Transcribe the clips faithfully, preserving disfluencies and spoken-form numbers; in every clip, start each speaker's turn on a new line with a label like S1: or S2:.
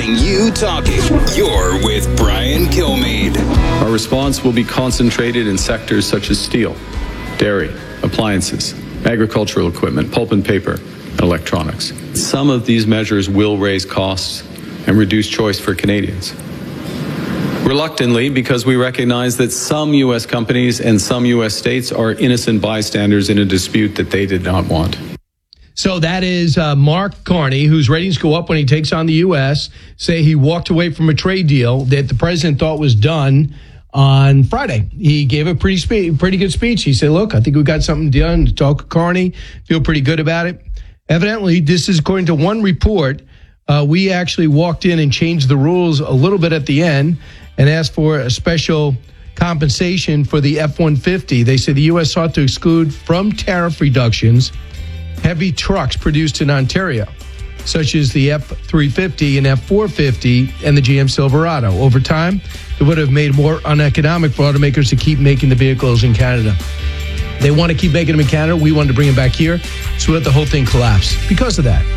S1: You talking. You're with Brian Kilmeade.
S2: Our response will be concentrated in sectors such as steel, dairy, appliances, agricultural equipment, pulp and paper, and electronics. Some of these measures will raise costs and reduce choice for Canadians. Reluctantly, because we recognize that some U S companies and some U S states are innocent bystanders in a dispute that they did not want.
S3: So that is uh, Mark Carney, whose ratings go up when he takes on the U S, say he walked away from a trade deal that the president thought was done on Friday. He gave a pretty spe- pretty good speech. He said, look, I think we got something done. Talk to Carney, feel pretty good about it. Evidently, this is according to one report. Uh, we actually walked in and changed the rules a little bit at the end and asked for a special compensation for the F one fifty. They say the U S sought to exclude from tariff reductions heavy trucks produced in Ontario, such as the F three fifty and F four fifty and the G M Silverado. Over time, it would have made more uneconomic for automakers to keep making the vehicles in Canada. They want to keep making them in Canada. We wanted to bring them back here. So we let the whole thing collapse because of that.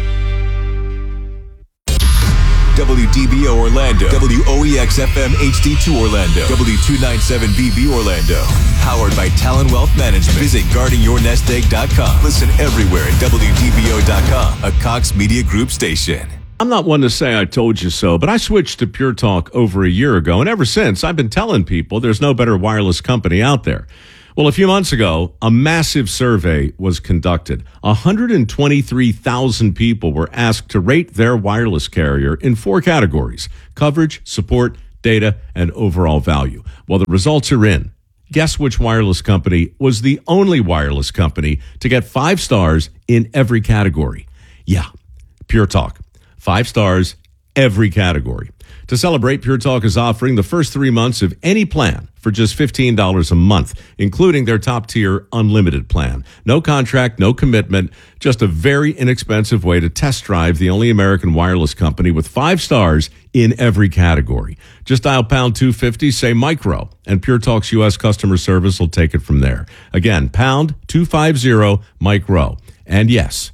S4: W D B O Orlando, W O E X F M H D two Orlando, W two ninety-seven B B Orlando. Powered by Talon Wealth Management. Visit guarding your nest egg dot com. Listen everywhere at W D B O dot com, a Cox Media Group station.
S5: I'm not one to say I told you so, but I switched to Pure Talk over a year ago, and ever since, I've been telling people there's no better wireless company out there. Well, a few months ago, a massive survey was conducted. one hundred twenty-three thousand people were asked to rate their wireless carrier in four categories: coverage, support, data, and overall value. Well, the results are in. Guess which wireless company was the only wireless company to get five stars in every category? Yeah, Pure Talk. Five stars, every category. To celebrate, Pure Talk is offering the first three months of any plan for just fifteen dollars a month, including their top-tier unlimited plan. No contract, no commitment, just a very inexpensive way to test drive the only American wireless company with five stars in every category. Just dial pound two fifty, say micro, and Pure Talk's U S customer service will take it from there. Again, pound two fifty, micro. And yes,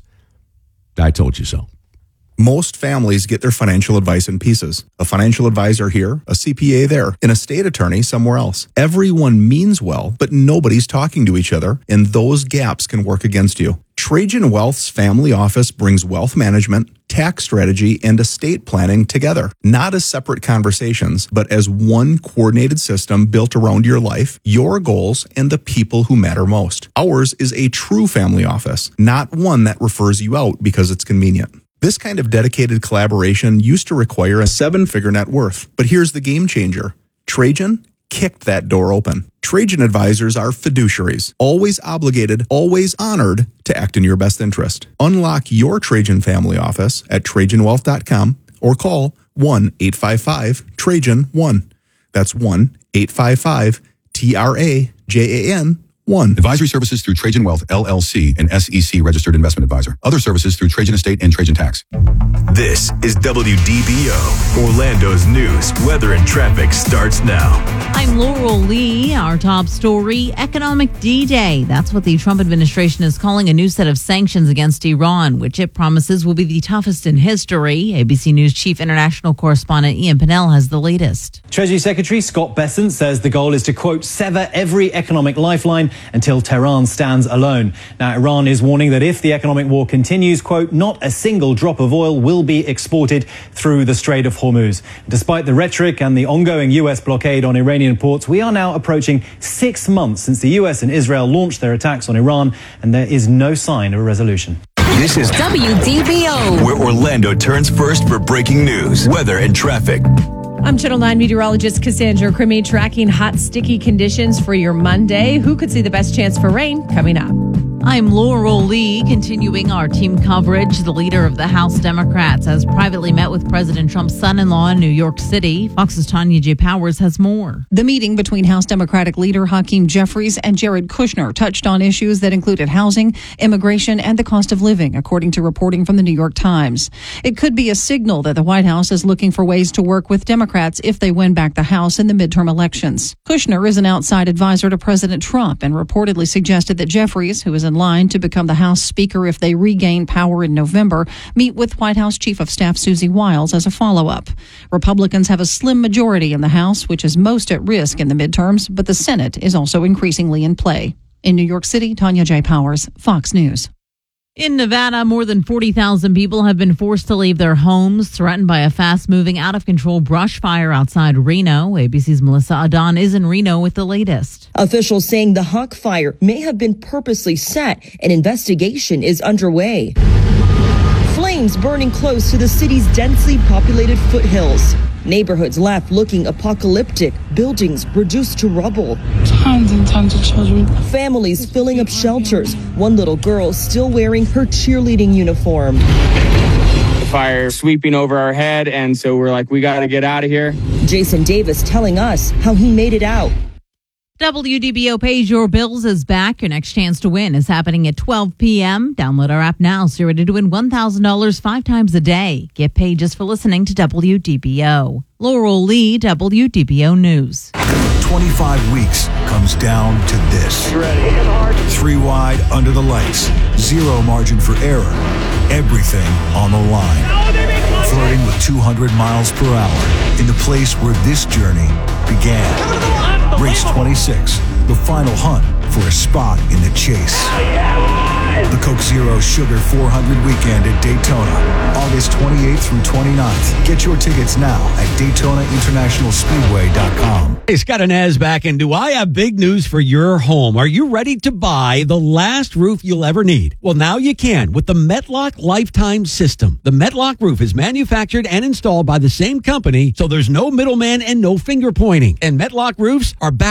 S5: I told you so.
S6: Most families get their financial advice in pieces. A financial advisor here, a C P A there, an estate attorney somewhere else. Everyone means well, but nobody's talking to each other, and those gaps can work against you. Trajan Wealth's family office brings wealth management, tax strategy, and estate planning together, not as separate conversations, but as one coordinated system built around your life, your goals, and the people who matter most. Ours is a true family office, not one that refers you out because it's convenient. This kind of dedicated collaboration used to require a seven-figure net worth. But here's the game changer. Trajan kicked that door open. Trajan advisors are fiduciaries, always obligated, always honored to act in your best interest. Unlock your Trajan family office at Trajan Wealth dot com or call one eight five five Trajan one. That's one eight five five T R A J A N one.
S7: Advisory services through Trajan Wealth, L L C, an S E C registered investment advisor. Other services through Trajan Estate and Trajan Tax.
S4: This is W D B O, Orlando's news, weather, and traffic starts now.
S8: I'm Laurel Lee. Our top story, Economic D-Day. That's what the Trump administration is calling a new set of sanctions against Iran, which it promises will be the toughest in history. A B C News chief international correspondent Ian Pinnell has the latest.
S9: Treasury Secretary Scott Bessent says the goal is to, quote, sever every economic lifeline until Tehran stands alone. Now, Iran is warning that if the economic war continues, quote, not a single drop of oil will be exported through the Strait of Hormuz. Despite the rhetoric and the ongoing U S blockade on Iranian ports, we are now approaching six months since the U S and Israel launched their attacks on Iran, and there is no sign of a resolution.
S4: This is
S10: W D B O,
S4: where Orlando turns first for breaking news, weather, and traffic.
S11: I'm Channel nine meteorologist Cassandra Crimmy, tracking hot, sticky conditions for your Monday. Who could see the best chance for rain coming up?
S8: I'm Laurel Lee, continuing our team coverage. The leader of the House Democrats has privately met with President Trump's son-in-law in New York City. Fox's Tanya J. Powers has more.
S12: The meeting between House Democratic leader Hakeem Jeffries and Jared Kushner touched on issues that included housing, immigration, and the cost of living, according to reporting from the New York Times. It could be a signal that the White House is looking for ways to work with Democrats if they win back the House in the midterm elections. Kushner is an outside advisor to President Trump and reportedly suggested that Jeffries, who is an in line to become the House Speaker if they regain power in November meet with White House Chief of Staff Susie Wiles as a follow-up. Republicans have a slim majority in the House, which is most at risk in the midterms, but the Senate is also increasingly in play. In New York City, Tanya J. Powers, Fox News.
S8: In Nevada, more than forty thousand people have been forced to leave their homes, threatened by a fast-moving, out-of-control brush fire outside Reno. A B C's Melissa Adon is in Reno with the latest.
S10: Officials saying the Hawk fire may have been purposely set. An investigation is underway. Flames burning close to the city's densely populated foothills. Neighborhoods left looking apocalyptic, buildings reduced to rubble.
S13: Tons and tons of children.
S10: Families filling up shelters, one little girl still wearing her cheerleading uniform.
S14: The fire sweeping over our head, and so we're like, we got to get out of here.
S10: Jason Davis telling us how he made it out.
S8: W D B O Pays Your Bills is back. Your next chance to win is happening at twelve p.m. Download our app now so you're ready to win one thousand dollars five times a day. Get paid just for listening to W D B O. Laurel Lee, W D B O News.
S15: twenty-five weeks comes down to this. Three wide under the lights. Zero margin for error. Everything on the line. Flirting with two hundred miles per hour in the place where this journey began. Race twenty-six, the final hunt for a spot in the chase. The Coke Zero Sugar four hundred weekend at Daytona, August twenty-eighth through twenty-ninth. Get your tickets now at Daytona International Speedway dot com.
S16: Hey, Scott and Az back, and do I have big news for your home? Are you ready to buy the last roof you'll ever need? Well, now you can with the Metlock Lifetime System. The Metlock roof is manufactured and installed by the same company, so there's no middleman and no finger pointing. And Metlock roofs are back